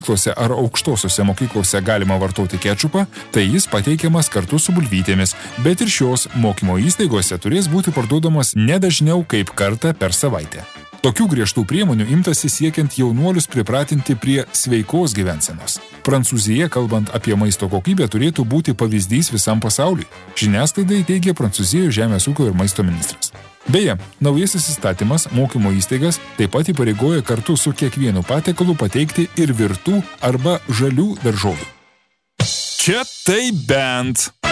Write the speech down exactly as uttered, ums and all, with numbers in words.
mokyklose ar aukštosiuose mokyklose galima vartoti kečupą, tai jis pateikiamas kartu su bulvytėmis, bet ir šios mokymo įstaigose turės būti parduodamas ne dažniau kaip kartą per savaitę. Tokių griežtų priemonių imtasi siekiant jaunuolius pripratinti prie sveikos gyvensenos. Prancūzija, kalbant apie maisto kokybę, turėtų būti pavyzdys visam pasauliui. Žiniasklaidai teigia Prancūzijos žemės ūkio ir maisto ministras. Beje, naujasis įstatymas mokymo įstaigas taip pat įpareigoja kartu su kiekvienu patiekalu pateikti ir virtų arba žalių daržovių. Čia tai bent.